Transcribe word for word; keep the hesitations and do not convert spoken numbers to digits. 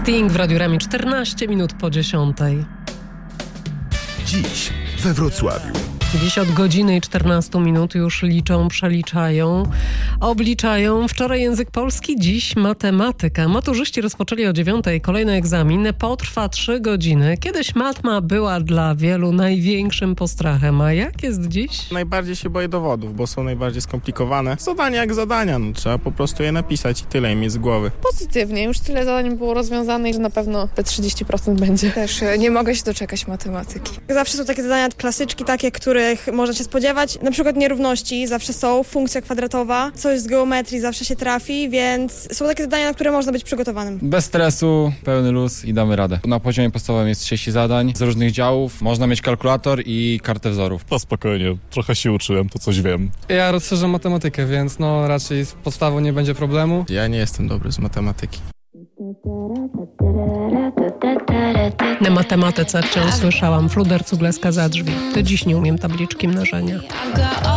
Sting w Radiu Remi, czternaście minut po dziesiątej. Dziś we Wrocławiu. Dziś od godziny i czternastu minut już liczą, przeliczają, obliczają. Wczoraj język polski, dziś matematyka. Maturzyści rozpoczęli o dziewiątej kolejny egzamin. Potrwa trzy godziny. Kiedyś matma była dla wielu największym postrachem. A jak jest dziś? Najbardziej się boję dowodów, bo są najbardziej skomplikowane. Zadania jak zadania, no trzeba po prostu je napisać i tyle im jest z głowy. Pozytywnie, już tyle zadań było rozwiązanych, że na pewno te trzydzieści procent będzie. Też nie mogę się doczekać matematyki. Zawsze są takie zadania klasyczki, takie, których można się spodziewać. Na przykład nierówności zawsze są, funkcja kwadratowa, coś z geometrii zawsze się trafi, więc są takie zadania, na które można być przygotowanym. Bez stresu, pełny luz i damy radę. Na poziomie podstawowym jest trzydzieści zadań z różnych działów. Można mieć kalkulator i kartę wzorów. To spokojnie, trochę się uczyłem, to coś wiem. Ja rozszerzam matematykę, więc no raczej z podstawą nie będzie problemu. Ja nie jestem dobry z matematyki. Na matematyce wciąż słyszałam Fluder Cugleska za drzwi. Do dziś nie umiem tabliczki mnożenia.